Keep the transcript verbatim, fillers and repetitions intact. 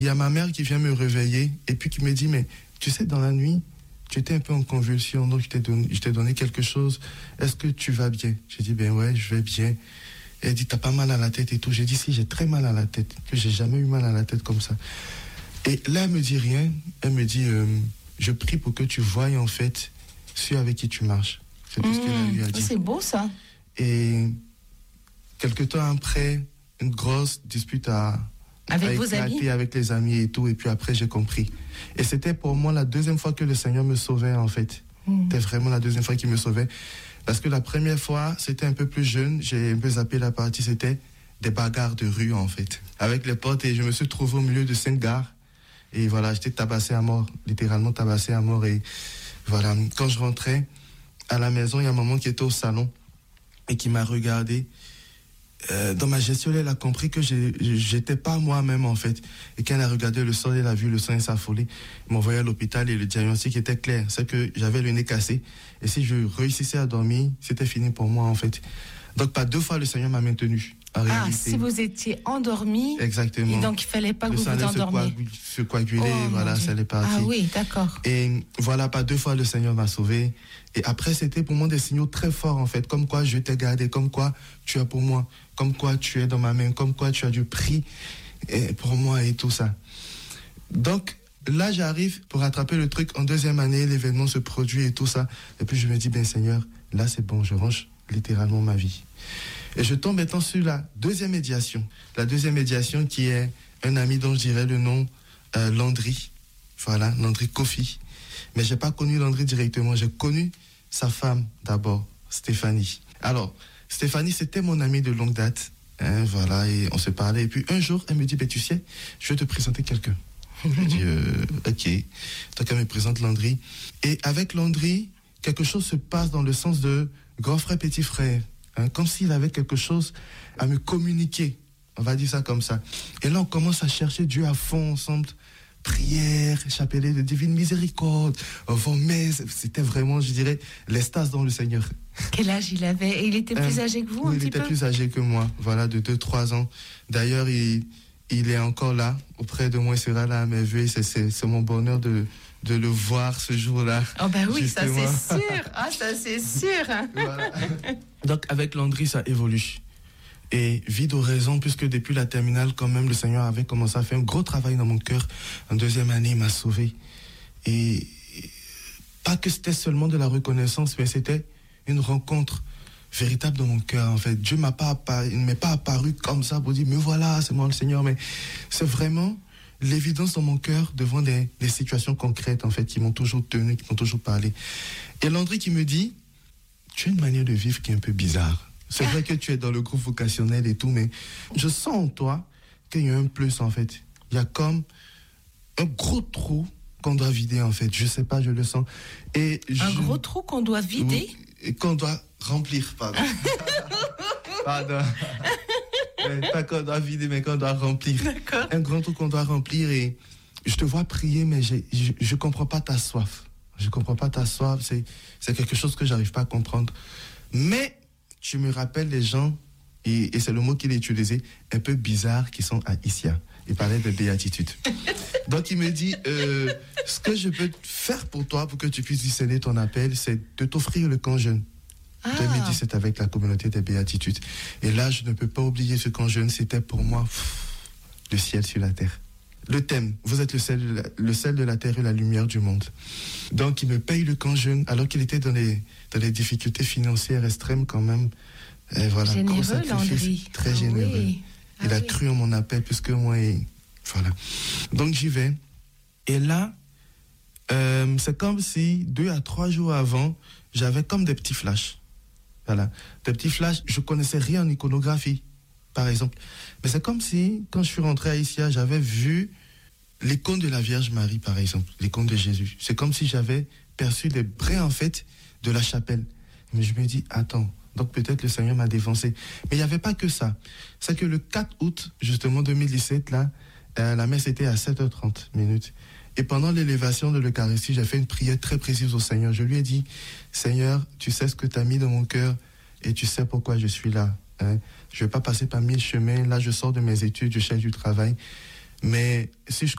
Il y a ma mère qui vient me réveiller et puis qui me dit, mais tu sais, dans la nuit, tu étais un peu en convulsion, donc je t'ai donné, je t'ai donné quelque chose. Est-ce que tu vas bien? J'ai dit, ben ouais, je vais bien. Et elle dit, t'as pas mal à la tête et tout. J'ai dit, si, j'ai très mal à la tête, que j'ai jamais eu mal à la tête comme ça. Et là, elle me dit rien. Elle me dit, euh, je prie pour que tu voies en fait celui avec qui tu marches. C'est tout mmh, ce qu'elle lui a dit. C'est beau ça. Et quelque temps après, une grosse dispute a, avec a vos éclaté amis? avec les amis et tout. Et puis après, j'ai compris. Et c'était pour moi la deuxième fois que le Seigneur me sauvait en fait. Mmh. C'était vraiment la deuxième fois qu'il me sauvait. Parce que la première fois, c'était un peu plus jeune. J'ai un peu zappé la partie. C'était des bagarres de rue en fait. Avec les potes, et je me suis trouvé au milieu de cinq gares. Et voilà, j'étais tabassé à mort, littéralement tabassé à mort. Et voilà, quand je rentrais à la maison, il y a un maman qui était au salon et qui m'a regardé. Euh, dans ma gestuelle, elle a compris que j'ai, j'étais pas moi-même en fait. Et quand elle a regardé le sol, elle a vu le sang et s'affoler. Elle m'a envoyé à l'hôpital et le diagnostic était clair. C'est que j'avais le nez cassé. Et si je réussissais à dormir, c'était fini pour moi en fait. Donc par deux fois, le Seigneur m'a maintenu. Ah, si vous étiez endormi. Exactement. Et donc il fallait pas que le vous vous endormiez. Se, coagul, se coaguler, oh, voilà, ça allait partir. Ah oui, d'accord. Et voilà, par deux fois le Seigneur m'a sauvé. Et après, c'était pour moi des signaux très forts en fait, comme quoi je t'ai gardé, comme quoi tu es pour moi, comme quoi tu es dans ma main, comme quoi tu as du prix pour moi et tout ça. Donc là, j'arrive pour rattraper le truc en deuxième année, l'événement se produit et tout ça. Et puis je me dis, ben Seigneur, là c'est bon, je range littéralement ma vie. Et je tombe maintenant sur la deuxième médiation. La deuxième médiation qui est un ami dont je dirais le nom, euh, Landry. Voilà, Landry Kofi. Mais je n'ai pas connu Landry directement. J'ai connu sa femme d'abord, Stéphanie. Alors, Stéphanie, c'était mon amie de longue date. Hein, voilà, et on se parlait. Et puis un jour, elle me dit, ben, tu sais, je vais te présenter quelqu'un. Je dis, euh, ok. Donc elle me présente Landry. Et avec Landry, quelque chose se passe dans le sens de grand frère, petit frère. Hein, comme s'il avait quelque chose à me communiquer, on va dire ça comme ça. Et là, on commence à chercher Dieu à fond ensemble. Prière, chapelet de divine miséricorde, vos messes. C'était vraiment, je dirais, l'extase dans le Seigneur. Quel âge il avait? Et il était plus euh, âgé que vous, oui, un petit peu? Il était peu plus âgé que moi, voilà, de deux trois ans. D'ailleurs, il, il est encore là, auprès de moi, il sera là à mes vœux. C'est, c'est, c'est mon bonheur de... de le voir ce jour-là. Oh ben oui, justement. Ça c'est sûr. Ah, ça c'est sûr. Voilà. Donc avec Landry, ça évolue. Et vie d'oraison, puisque depuis la terminale, quand même, le Seigneur avait commencé à faire un gros travail dans mon cœur. En deuxième année, il m'a sauvé. Et pas que c'était seulement de la reconnaissance, mais c'était une rencontre véritable dans mon cœur. En fait, Dieu m'a pas apparu, il ne m'est pas apparu comme ça pour dire, me voilà, c'est moi le Seigneur. Mais c'est vraiment l'évidence dans mon cœur devant des, des situations concrètes, en fait, qui m'ont toujours tenu, qui m'ont toujours parlé. Et Landry qui me dit, tu as une manière de vivre qui est un peu bizarre. C'est vrai que tu es dans le groupe vocationnel et tout, mais je sens en toi qu'il y a un plus, en fait. Il y a comme un gros trou qu'on doit vider, en fait. Je sais pas, je le sens. Et un je... gros trou qu'on doit vider? Oui, qu'on doit remplir, pardon. Pardon. Pas qu'on doit vider, mais qu'on doit remplir. D'accord. Un grand trou qu'on doit remplir. Et je te vois prier, mais j'ai, je ne comprends pas ta soif. Je ne comprends pas ta soif. C'est, c'est quelque chose que je n'arrive pas à comprendre. Mais tu me rappelles les gens, et, et c'est le mot qu'il a utilisé, un peu bizarres qui sont à Issia. Il parlait de béatitude. Donc il me dit, euh, ce que je peux faire pour toi, pour que tu puisses discerner ton appel, c'est de t'offrir le camp jeune. Ah. deux mille dix-sept avec la communauté des béatitudes. Et là, je ne peux pas oublier ce camp jeune, c'était pour moi pff, le ciel sur la terre. Le thème, vous êtes le sel, le sel de la terre et la lumière du monde. Donc il me paye le camp jeune, alors qu'il était dans les, dans les difficultés financières extrêmes quand même. Et voilà, généreux, Landry. Très ah, généreux. Oui. Ah, il a oui. cru en mon appel, puisque moi, et, voilà. Donc j'y vais. Et là, euh, c'est comme si deux à trois jours avant, j'avais comme des petits flashs. Voilà, des petits flashs. Je connaissais rien en iconographie, par exemple. Mais c'est comme si, quand je suis rentré à Issia, j'avais vu l'icône de la Vierge Marie, par exemple, l'icône de Jésus. C'est comme si j'avais perçu des brins, en fait, de la chapelle. Mais je me dis, attends, donc peut-être le Seigneur m'a défoncé. Mais il n'y avait pas que ça. C'est que le quatre août, justement, deux mille dix-sept, là, euh, la messe était à sept heures trente minutes. Et pendant l'élévation de l'Eucharistie, j'ai fait une prière très précise au Seigneur. Je lui ai dit, Seigneur, tu sais ce que tu as mis dans mon cœur et tu sais pourquoi je suis là. Hein? Je ne vais pas passer par mille chemins. Là, je sors de mes études, je cherche du travail. Mais si je